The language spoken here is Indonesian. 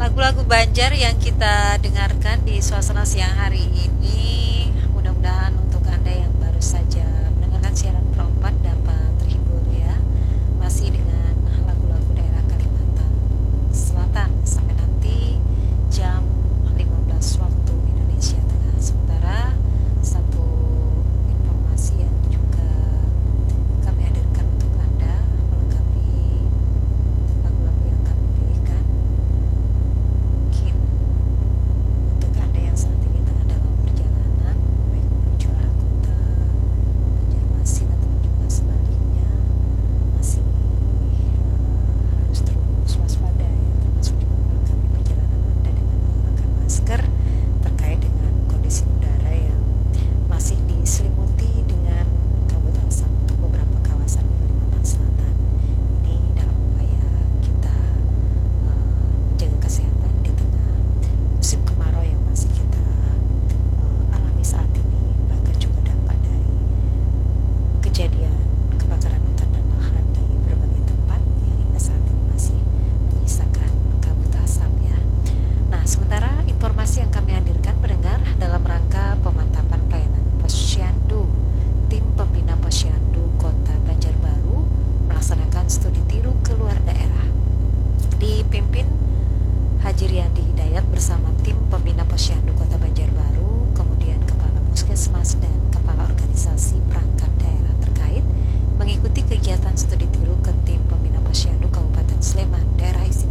Lagu-lagu Banjar yang kita dengarkan di suasana siang hari ini, mudah-mudahan untuk Anda yang baru saja mendengarkan siaran Pro 4 dapat terhibur ya. Masih dengan lagu-lagu daerah Kalimantan Selatan sampai nanti jam 15 waktu Indonesia Tengah. Sementara satu informasi yang juga kami hadirkan untuk Anda melengkapi lagu-lagu yang kami pilihkan. Mungkin untuk Anda yang saat ini tengah dalam perjalanan baik menuju arah kota Banjarmasin atau juga sebaliknya, masih harus terus waspada ya, termasuk juga melengkapi perjalanan Anda dengan menggunakan masker terkait dengan kondisi udara yang masih diselimuti dengan kabut asap untuk beberapa kawasan di Kalimantan Selatan. Ini dalam upaya kita menjaga kesehatan di tengah musim kemarau yang masih kita alami saat ini, bahkan juga dampak dari kejadian kebakaran hutan dan lahan di berbagai tempat yang hingga saat ini masih menyisakan kabut asap ya. Nah, sementara informasi yang kami hadirkan pendengar dalam rangka pemantapan pelayanan Posyandu, tim pembina Posyandu Kota Banjarbaru melaksanakan studi tiru keluar daerah. Dipimpin Haji Riyandi Hidayat bersama tim pembina Posyandu Kota Banjarbaru, kemudian Kepala Puskesmas dan Kepala Organisasi Perangkat Daerah terkait mengikuti kegiatan studi tiru ke tim pembina Posyandu Kabupaten Sleman, Daerah Istimewa